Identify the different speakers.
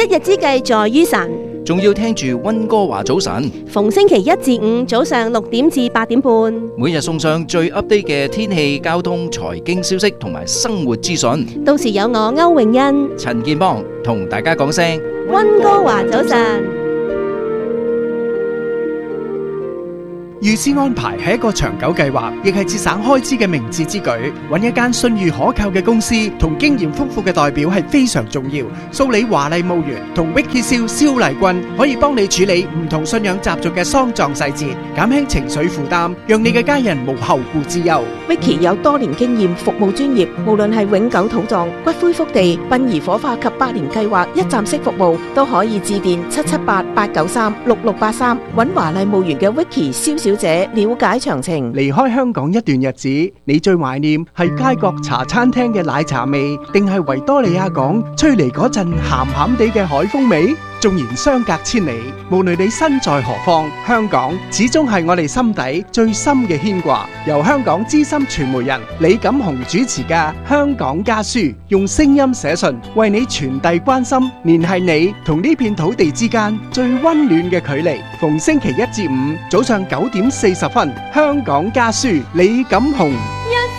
Speaker 1: 一日之計在於晨，
Speaker 2: 仲要聽住溫哥華早晨，
Speaker 1: 逢星期一至五早上6點至8點半，
Speaker 2: 每日送上最 update 嘅天氣、交通、財經消息同埋生活資訊。
Speaker 1: 到時有我歐永欣、
Speaker 2: 陳健邦同大家講聲
Speaker 1: 溫哥華早晨。
Speaker 3: 預先安排係一個長久計劃，亦係節省開支嘅明智之舉。揾一間信譽可靠嘅公司同經驗豐富嘅代表係非常重要。蘇里華麗墓園同 Vicky 蕭麗君可以幫你處理唔同信仰習俗嘅喪葬細節，減輕情緒負擔，讓你嘅家人無後顧之憂。
Speaker 4: Vicky 有多年經驗，服務專業，無論係永久土葬、骨灰福地、殯儀火化及百年計劃一站式服務，都可以致電778-893-6683，揾華麗墓園嘅 Vicky 蕭小姐了解詳情。
Speaker 3: 離開香港一段日子，你最懷念係街角茶餐廳嘅奶茶味，定係維多利亞港吹嚟嗰陣鹹鹹地嘅海風味？縱然相隔千里，無論你身在何方，香港始終係我哋心底最深嘅牽掛。由香港資深傳媒人李錦雄主持嘅《香港家書》，用聲音寫信，為你傳遞關心，聯繫你同呢片土地之間最溫暖嘅距離。逢星期一至五早上9點40分，《香港家書》李錦雄。